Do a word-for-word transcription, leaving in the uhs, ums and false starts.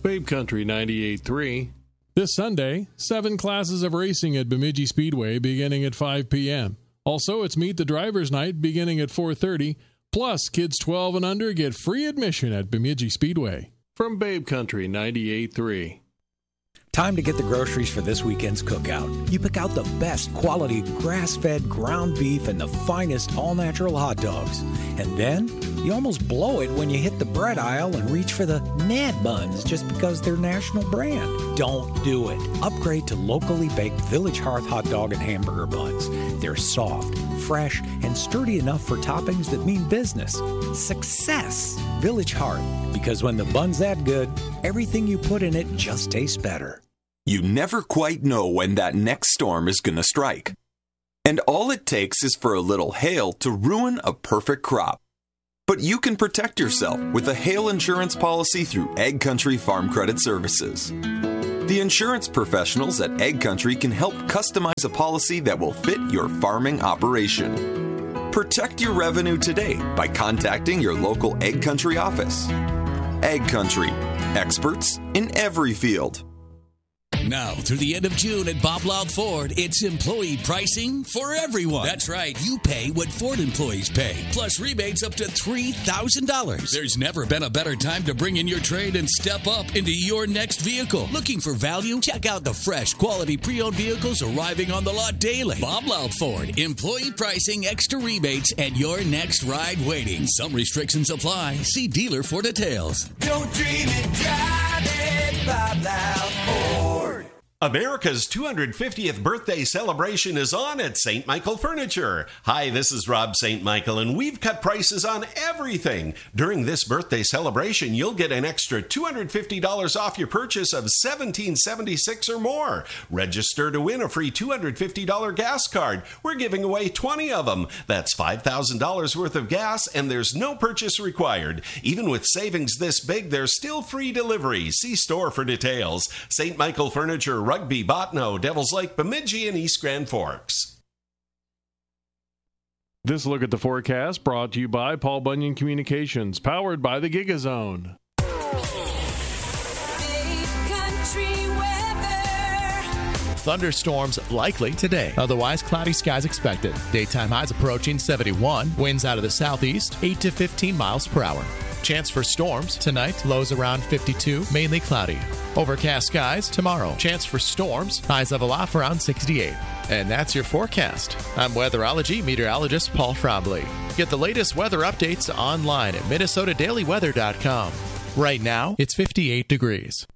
Babe Country ninety-eight point three. This Sunday, seven classes of racing at Bemidji Speedway beginning at five p.m. Also, it's Meet the Drivers Night beginning at four thirty. Plus, kids twelve and under get free admission at Bemidji Speedway. From Babe Country ninety-eight point three. Time to get the groceries for this weekend's cookout. You pick out the best quality grass-fed ground beef and the finest all-natural hot dogs. And then you almost blow it when you hit the bread aisle and reach for the Nad Buns just because they're national brand. Don't do it. Upgrade to locally baked Village Hearth hot dog and hamburger buns. They're soft, fresh, and sturdy enough for toppings that mean business. Success! Village Hearth. Because when the bun's that good, everything you put in it just tastes better. You never quite know when that next storm is going to strike. And all it takes is for a little hail to ruin a perfect crop. But you can protect yourself with a hail insurance policy through Ag Country Farm Credit Services. The insurance professionals at Ag Country can help customize a policy that will fit your farming operation. Protect your revenue today by contacting your local Ag Country office. Ag Country, experts in every field. Now, through the end of June at Bob Loud Ford, it's employee pricing for everyone. That's right. You pay what Ford employees pay, plus rebates up to three thousand dollars. There's never been a better time to bring in your trade and step up into your next vehicle. Looking for value? Check out the fresh, quality pre-owned vehicles arriving on the lot daily. Bob Loud Ford, employee pricing, extra rebates, and your next ride waiting. Some restrictions apply. See dealer for details. Don't dream it, drive it, Bob Loud Ford. America's two hundred fiftieth birthday celebration is on at Saint Michael Furniture. Hi, this is Rob Saint Michael, and we've cut prices on everything. During this birthday celebration, you'll get an extra two hundred fifty dollars off your purchase of seventeen seventy-six or more. Register to win a free two hundred fifty dollars gas card. We're giving away twenty of them. That's five thousand dollars worth of gas, and there's no purchase required. Even with savings this big, there's still free delivery. See store for details. Saint Michael Furniture, Rugby, Botno, Devils Lake, Bemidji, and East Grand Forks. This look at the forecast brought to you by Paul Bunyan Communications, powered by the GigaZone. Thunderstorms likely today. Otherwise, cloudy skies expected. Daytime highs approaching seventy-one. Winds out of the southeast, eight to fifteen miles per hour. Chance for storms tonight. Lows around fifty-two. Mainly cloudy. Overcast skies tomorrow. Chance for storms. Highs level off around sixty-eight. And that's your forecast. I'm weatherology meteorologist Paul Trombley. Get the latest weather updates online at minnesota daily weather dot com. Right now, it's fifty-eight degrees.